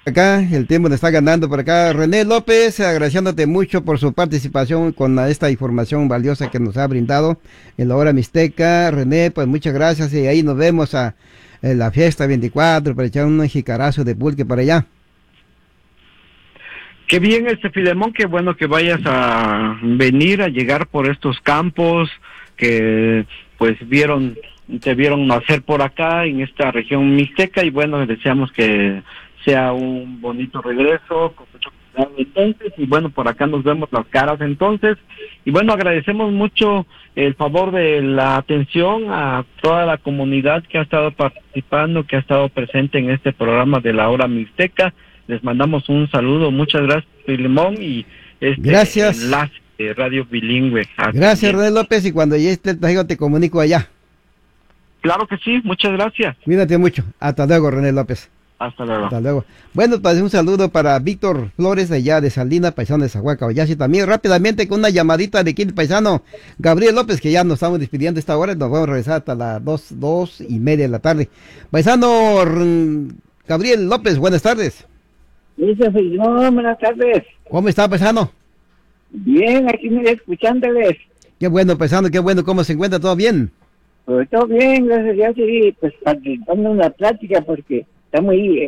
Acá el tiempo nos está ganando por acá. René López, agradeciéndote mucho por su participación con esta información valiosa que nos ha brindado en la hora mixteca. René, pues muchas gracias y ahí nos vemos en la fiesta 24 para echar un jicarazo de pulque para allá. Qué bien, Filemón, qué bueno que vayas a venir a llegar por estos campos que pues te vieron nacer por acá en esta región mixteca, y bueno, deseamos que sea un bonito regreso con mucho cuidado entonces, y bueno, por acá nos vemos las caras entonces, y bueno, agradecemos mucho el favor de la atención a toda la comunidad que ha estado participando, que ha estado presente en este programa de la hora mixteca. Les mandamos un saludo, muchas gracias, Filemón, y gracias. Enlace de Radio Bilingüe. Gracias, René López, y cuando ya esté el trajigo te comunico allá. Claro que sí, muchas gracias. Cuídate mucho. Hasta luego, René López. Hasta luego. Hasta luego. Bueno, pues un saludo para Víctor Flores, allá de Salina, paisano de Zahuaca, Oyashi. También rápidamente con una llamadita de aquí el paisano Gabriel López, que ya nos estamos despidiendo a esta hora. Nos vamos a regresar hasta las 2:30 de la tarde. Paisano Gabriel López, buenas tardes. Buenas tardes. ¿Cómo está, paisano? Bien, aquí me escuchándoles. Qué bueno, paisano, qué bueno. ¿Cómo se encuentra? ¿Todo bien? Pues todo bien, gracias a Dios, sí, pues participando en la plática porque está muy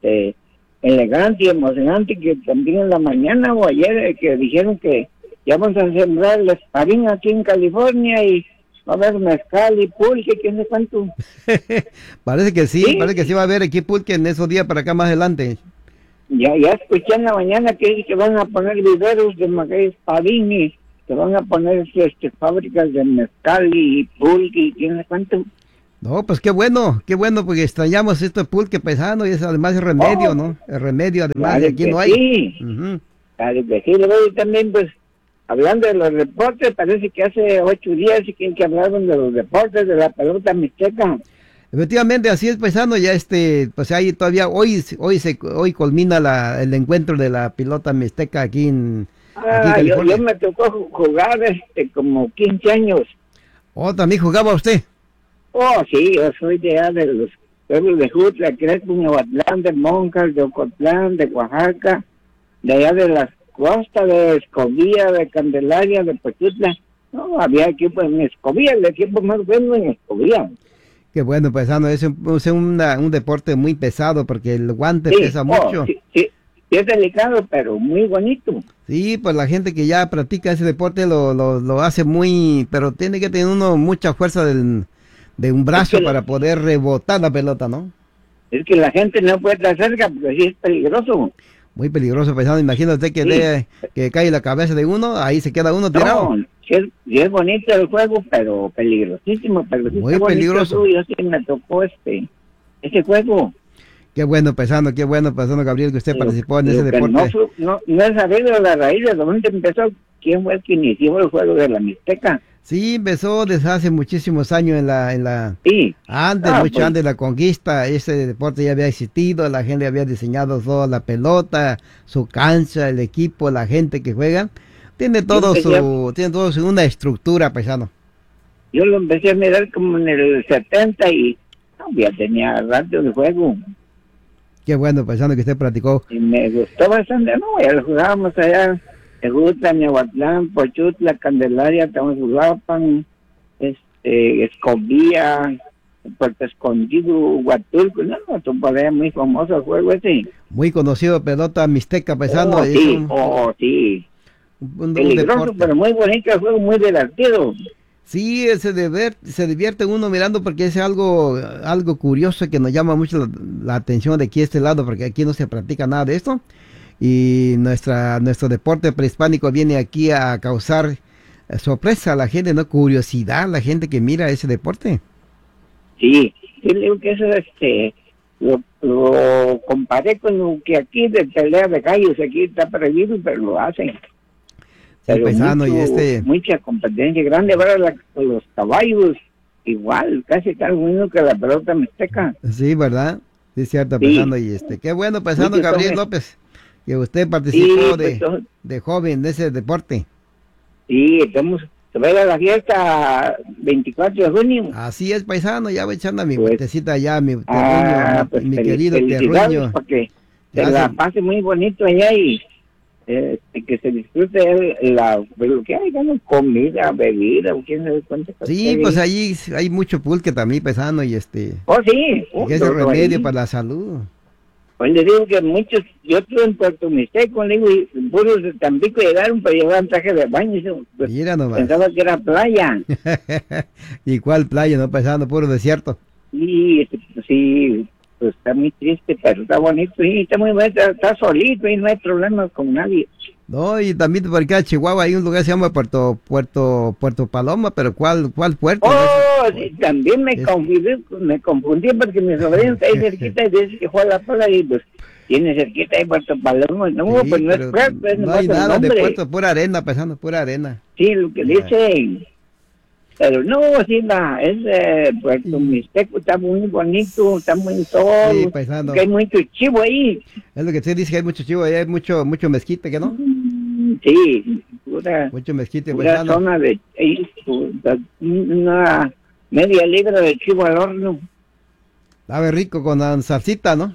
elegante y emocionante, que también en la mañana o ayer que dijeron que ya vamos a sembrar el esparín aquí en California y va a haber mezcal y pulque, quién sabe cuánto. Parece que sí, parece que sí va a haber aquí pulque en esos días para acá más adelante. Ya escuché en la mañana que van a poner viveros de maguey esparín y que van a poner fábricas de mezcal y pulque y quién sabe cuánto. No, pues qué bueno, porque extrañamos esto de pulque paisano y es además el remedio, ¿no? El remedio además claro de aquí no hay. Sí. Claro que sí, luego también pues hablando de los deportes, parece que hace 8 días que hablaron de los deportes de la pelota mixteca. Efectivamente, así es, paisano, ya pues hay todavía, hoy culmina el encuentro de la pelota mixteca aquí en California. Yo me tocó jugar como 15 años. Oh, ¿también jugaba usted? Oh, sí, yo soy de allá de los pueblos de Jutla, Crespo, Miahuatlán, de Monjas, de Ocotlán, de Oaxaca, de allá de las costas, de Escobía, de Candelaria, de Pochutla. No, había equipo en Escobía, el equipo más bueno en Escobía. Qué bueno, paisano, es un deporte muy pesado porque el guante pesa mucho. Sí, es delicado, pero muy bonito. Sí, pues la gente que ya practica ese deporte lo hace pero tiene que tener uno mucha fuerza de un brazo para poder rebotar la pelota, ¿no? Es que la gente no puede estar cerca porque sí es peligroso. Muy peligroso, paisano. Imagínate que cae la cabeza de uno, ahí se queda uno tirado. No, sí es bonito el juego, pero peligrosísimo. Muy peligroso. Yo sí me tocó ese juego. Qué bueno, paisano, Gabriel, que usted participó en ese deporte. No he sabido la raíz de dónde empezó, quién fue el que inició el juego de la mixteca. Sí, empezó desde hace muchísimos años sí. Antes de la conquista, ese deporte ya había existido, la gente había diseñado toda la pelota, su cancha, el equipo, la gente que juega, tiene todo una estructura, paisano. Yo lo empecé a mirar como en el 70 y ya tenía rato de juego. Qué bueno, paisano, que usted practicó. Y me gustó bastante, ya lo jugábamos allá. Jutla, Miahuatlán, Pochutla, Candelaria, Tamaulipan, Escobía, Puerto Escondido, Huatulco, por allá muy famoso el juego ese. Muy conocido, pelota mixteca, paisano. Sí. Peligroso, pero muy bonito el juego, muy divertido. Sí, se divierte uno mirando porque es algo curioso que nos llama mucho la atención de aquí este lado, porque aquí no se practica nada de esto. Y nuestro deporte prehispánico viene aquí a causar sorpresa a la gente, ¿no? Curiosidad a la gente que mira ese deporte. Sí, digo que eso lo comparé con lo que aquí de pelea de gallos, aquí está prohibido, pero lo hacen. Sí, paisano, mucha competencia grande, ahora los caballos, igual, casi tal mismo que la pelota mixteca. Sí, ¿verdad? Sí, es cierto, paisano, y qué bueno, paisano Gabriel López, que usted participó de joven de ese deporte. Sí, se va a la fiesta 24 de junio. Así es, paisano, ya voy echando mi vueltecita allá, mi terruño, mi querido terruño. se la pase muy bonito allá y que se disfrute lo que hay, ¿no? Comida, bebida, o quién sabe cuántas cosas. Sí, pues allí hay mucho pulque también, paisano, y Oh, sí. que es el remedio para la salud. Pues le digo que muchos, yo estuve en Puerto Mixteco, le digo, y puros de Tampico llegaron para llevar un traje de baño, y pues, mira nomás. Pensaba que era playa. ¿Y cuál playa, no, paisano? Puro desierto. Y sí, pues está muy triste, pero está bonito, y está muy bonito, está solito y no hay problemas con nadie. No, y también por acá en Chihuahua hay un lugar que se llama Puerto Paloma, pero ¿cuál puerto? Oh, sí, también me confundí porque mi sobrino está ahí cerquita y dice que fue a la playa y pues tiene cerquita ahí Puerto Paloma. No, Sí, pues no es puerto, es no hay el nada nombre. de puerto, pura arena, paisano, pura arena. Sí, lo que dicen. Pero no, sí, Puerto Mixteco está muy bonito, está muy solo. Sí, paisano. Que hay mucho chivo ahí. Es lo que usted dice, que hay mucho chivo, hay mucho mezquite, ¿que no? Sí, Mucho mezquite, pura paisano. zona de ahí, una media libra de chivo al horno. Sabe rico con la salsita, ¿no?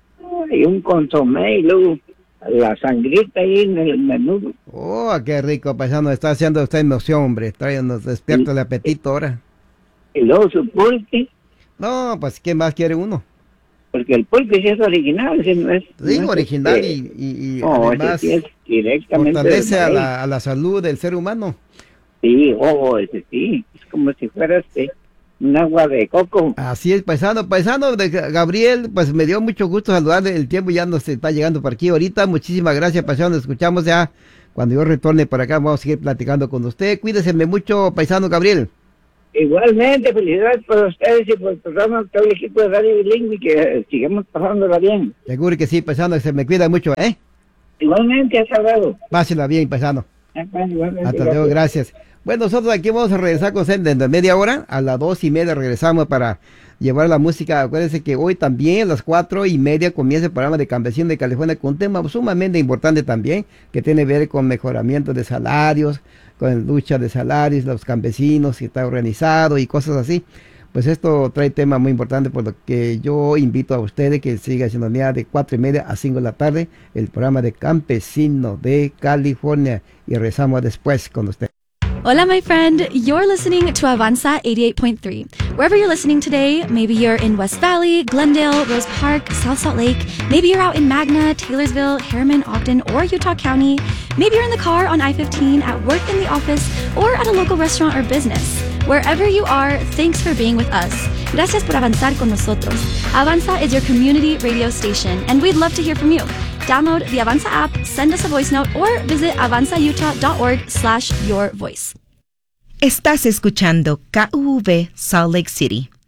Y un consomé y luego la sangrita ahí en el menudo. Oh, qué rico, paisano, está haciendo usted emoción, hombre, nos despierta el apetito ahora. Y luego su pulque, No, pues, ¿qué más quiere uno? porque el pulque sí es original, sí, no es... Sí, no es original y además ese sí es directamente fortalece del a maíz. la salud del ser humano. Sí, ese sí, es como si fuera un agua de coco. Así es, paisano de Gabriel, pues me dio mucho gusto saludarle, el tiempo ya nos está llegando por aquí ahorita, muchísimas gracias, paisano, nos escuchamos ya, cuando yo retorne por acá vamos a seguir platicando con usted, cuídese mucho, paisano Gabriel. Igualmente, felicidades por ustedes y por el programa, todo el equipo de Radio Bilingüe, que sigamos pasándola bien. Seguro que sí, paisano, que se me cuida mucho, ¿eh? Igualmente, hasta luego. Pásela bien, paisano. Igualmente, Hasta luego, gracias. Bueno, nosotros aquí vamos a regresar con usted dentro de media hora, a las 2:30 regresamos para llevar la música. Acuérdense que hoy también a las 4:30 comienza el programa de Campesino de California con un tema sumamente importante también, que tiene que ver con mejoramiento de salarios, con lucha de salarios, los campesinos, que está organizado y cosas así. Pues esto trae tema muy importante, por lo que yo invito a ustedes que sigan haciendo de 4:30 a 5 de la tarde, el programa de Campesino de California, y regresamos después con usted. Hola, my friend. You're listening to Avanza 88.3. Wherever you're listening today, maybe you're in West Valley, Glendale, Rose Park, South Salt Lake. Maybe you're out in Magna, Taylorsville, Harriman, Ogden, or Utah County. Maybe you're in the car on I-15, at work in the office, or at a local restaurant or business. Wherever you are, thanks for being with us. Gracias por avanzar con nosotros. Avanza is your community radio station, and we'd love to hear from you. Download the Avanza app, send us a voice note, or visit avanzautah.org/yourvoice. Estás escuchando KUV Salt Lake City